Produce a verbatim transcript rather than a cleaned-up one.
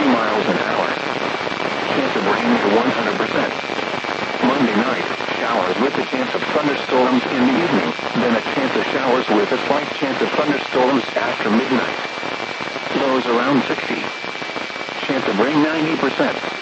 fifty miles an hour. Chance of rain one hundred percent. Monday night, showers with a chance of thunderstorms in the evening, then a chance of showers with a slight chance of thunderstorms after midnight. Lows around sixty. Chance of rain ninety percent.